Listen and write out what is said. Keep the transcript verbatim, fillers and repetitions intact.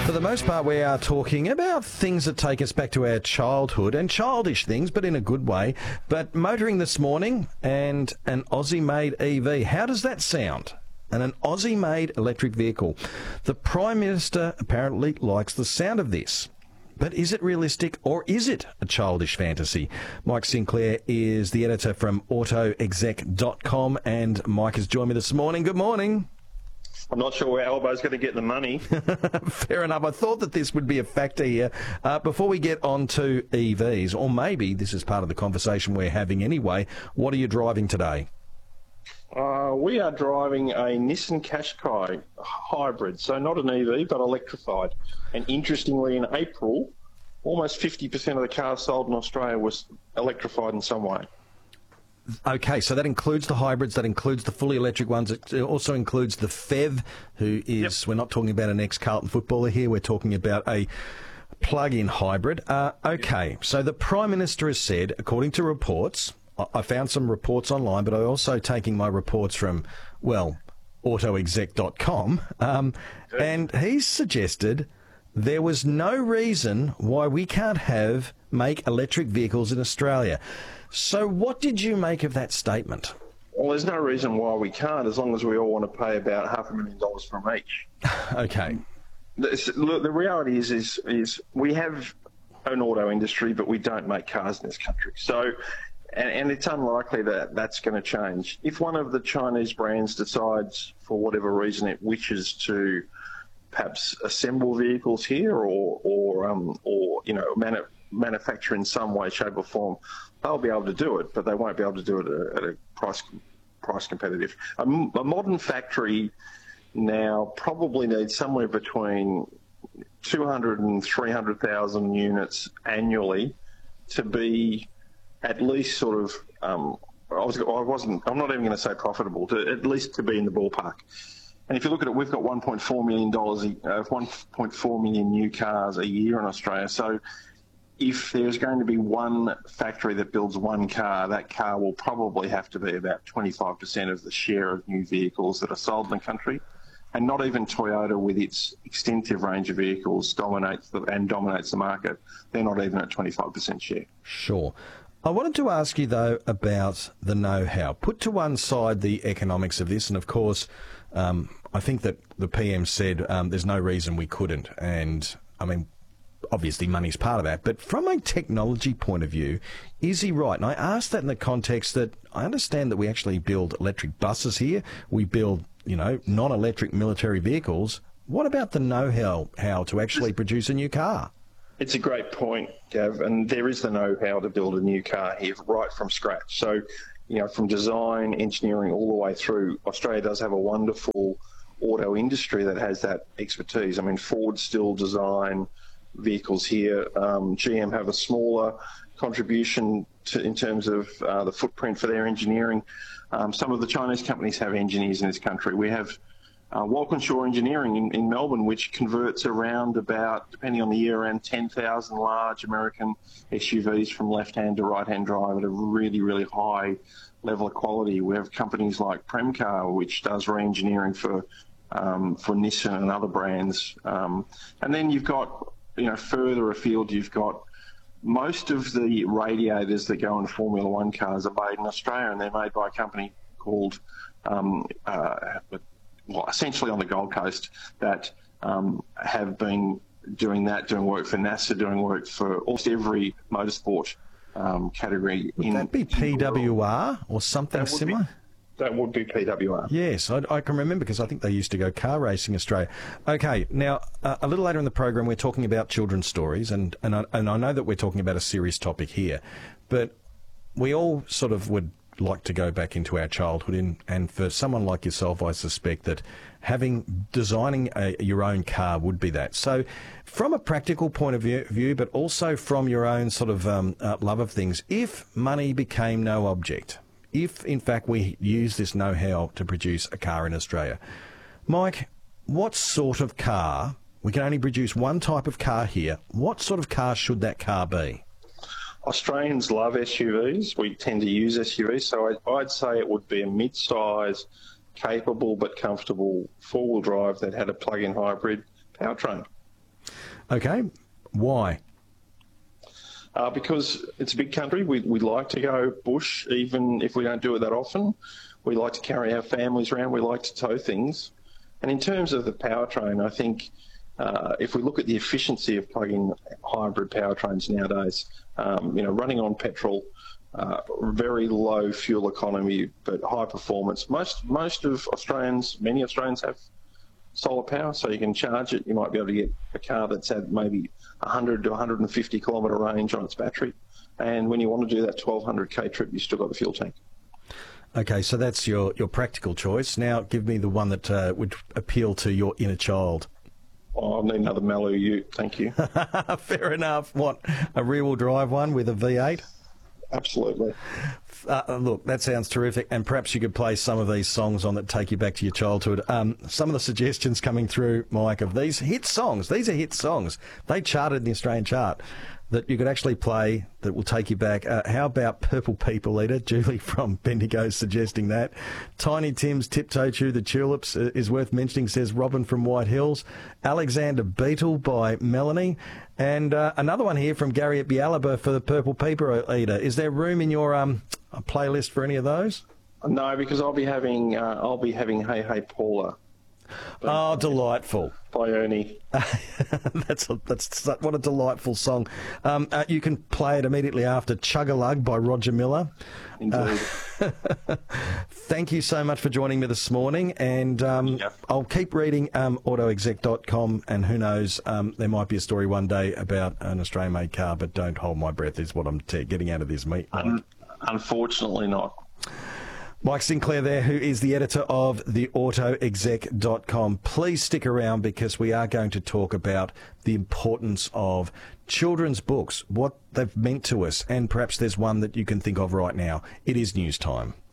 For the most part, we are talking about things that take us back to our childhood, and childish things, but in a good way. But motoring this morning and an Aussie-made E V. How does that sound? And an Aussie-made electric vehicle. The Prime Minister apparently likes the sound of this. But is it realistic, or is it a childish fantasy? Mike Sinclair is the editor from auto exec dot com, and Mike has joined me this morning. Good morning. I'm not sure where Albo's going to get the money. Fair enough. I thought that this would be a factor here. Uh, before we get on to E Vs, or maybe this is part of the conversation we're having anyway, what are you driving today? Uh, we are driving a Nissan Qashqai hybrid, so not an E V, but electrified. And interestingly, in April, almost fifty percent of the cars sold in Australia was electrified in some way. Okay, so that includes the hybrids, that includes the fully electric ones, it also includes the F E V, who is, yep. We're not talking about an ex-Carlton footballer here, we're talking about a plug-in hybrid. Uh, okay, so the Prime Minister has said, according to reports, I found some reports online, but I'm also taking my reports from, well, auto exec dot com, um, and he's suggested there was no reason why we can't have make electric vehicles in Australia. So what did you make of that statement? Well, there's no reason why we can't, as long as we all want to pay about half a million dollars from each. Okay. The, look, the reality is, is, is we have an auto industry, but we don't make cars in this country. So, and, and it's unlikely that that's going to change. If one of the Chinese brands decides, for whatever reason, it wishes to perhaps assemble vehicles here, or, or, um, or you know, manu- manufacture in some way, shape, or form, they'll be able to do it, but they won't be able to do it at a, at a price price competitive. A, a modern factory now probably needs somewhere between two hundred and three hundred thousand units annually to be at least sort of, um, I, was, I wasn't, I'm not even going to say profitable, to at least to be in the ballpark. And if you look at it, we've got one point four million dollars, uh, one point four million new cars a year in Australia. So if there's going to be one factory that builds one car, that car will probably have to be about twenty-five percent of the share of new vehicles that are sold in the country. And not even Toyota, with its extensive range of vehicles, dominates the, and dominates the market. They're not even at twenty-five percent share. Sure. I wanted to ask you, though, about the know-how. Put to one side the economics of this, and of course, um, I think that the P M said um, there's no reason we couldn't. And, I mean, obviously money's part of that, but from a technology point of view, is he right? And I ask that in the context that I understand that we actually build electric buses here, we build, you know, non-electric military vehicles. What about the know-how how to actually produce a new car? It's a great point, Gav, and there is the know-how to build a new car here right from scratch. So, you know, from design, engineering, all the way through, Australia does have a wonderful auto industry that has that expertise. I mean, Ford still design vehicles here. Um, G M have a smaller contribution to, in terms of uh, the footprint for their engineering. Um, some of the Chinese companies have engineers in this country. We have uh, Walkinshaw Engineering in, in Melbourne, which converts around about, depending on the year, around ten thousand large American S U Vs from left-hand to right-hand drive at a really, really high level of quality. We have companies like Premcar, which does re-engineering for um, for Nissan and other brands. Um, and then you've got, you know, further afield, you've got most of the radiators that go in Formula One cars are made in Australia, and they're made by a company called, um, uh, well, essentially on the Gold Coast, that um, have been doing that, doing work for NASA, doing work for almost every motorsport um, category. Would in, that be P W R or something similar? Be, that would be P W R. Yes, I, I can remember because I think they used to go car racing Australia. Okay, now uh, a little later in the program we're talking about children's stories, and and I, and I know that we're talking about a serious topic here, but we all sort of would like to go back into our childhood, in, and for someone like yourself, I suspect that having designing a, your own car would be that. So, from a practical point of view, view but also from your own sort of um, uh, love of things, if money became no object. If, in fact, we use this know-how to produce a car in Australia. Mike, what sort of car, we can only produce one type of car here, what sort of car should that car be? Australians love S U Vs. We tend to use S U Vs, so I, I'd say it would be a mid-size, capable but comfortable four-wheel drive that had a plug-in hybrid powertrain. Okay, why? Uh, because it's a big country. We, we like to go bush, even if we don't do it that often. We like to carry our families around. We like to tow things. And in terms of the powertrain, I think uh, if we look at the efficiency of plug-in hybrid powertrains nowadays, um, you know, running on petrol, uh, very low fuel economy, but high performance. Most most of Australians, many Australians have solar power, so you can charge it. You might be able to get a car that's had maybe one hundred to one hundred fifty kilometre range on its battery. And when you want to do that twelve hundred k trip, you've still got the fuel tank. Okay, so that's your, your practical choice. Now give me the one that uh, would appeal to your inner child. Oh, I need another Malibu Ute, thank you. Fair enough. What, a rear-wheel drive one with a V eight? Absolutely. Uh, look, that sounds terrific, and perhaps you could play some of these songs on that take you back to your childhood. Um, some of the suggestions coming through, Mike, of these hit songs. These are hit songs. They charted in the Australian chart that you could actually play that will take you back. Uh, how about Purple People Eater? Julie from Bendigo suggesting that. Tiny Tim's Tiptoe Through the Tulips uh, is worth mentioning, says Robin from White Hills. Alexander Beetle by Melanie. And uh, another one here from Gary at Bialaba for the Purple People Eater. Is there room in your um, playlist for any of those? No, because I'll be having uh, I'll be having Hey Hey Paula. Oh, delightful. By Ernie. that's a, that's what a delightful song. Um, uh, you can play it immediately after Chug-a-Lug by Roger Miller. Indeed. Uh, thank you so much for joining me this morning, and um, yeah. I'll keep reading um, auto exec dot com, and who knows, um, there might be a story one day about an Australian-made car, but don't hold my breath is what I'm t- getting out of this, mate. Un- unfortunately not. Mike Sinclair there, who is the editor of the auto exec dot com. Please stick around because we are going to talk about the importance of children's books, what they've meant to us, and perhaps there's one that you can think of right now. It is news time.